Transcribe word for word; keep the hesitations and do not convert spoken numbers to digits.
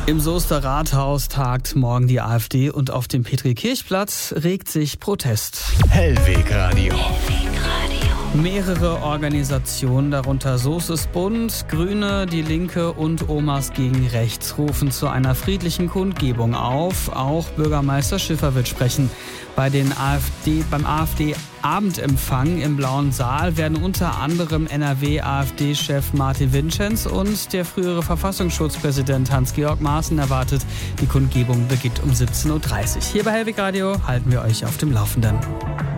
Im Soester Rathaus tagt morgen die AfD und auf dem Petri-Kirch-Platz regt sich Protest. Hellwegradio. Mehrere Organisationen, darunter Soestes Bund, Grüne, Die Linke und Omas gegen Rechts, rufen zu einer friedlichen Kundgebung auf. Auch Bürgermeister Schiffer wird sprechen. Bei den AfD, beim AfD-Abendempfang im Blauen Saal werden unter anderem N R W-AfD-Chef Martin Vincenz und der frühere Verfassungsschutzpräsident Hans-Georg Maaßen erwartet. Die Kundgebung beginnt um siebzehn Uhr dreißig. Hier bei Hellwegradio halten wir euch auf dem Laufenden.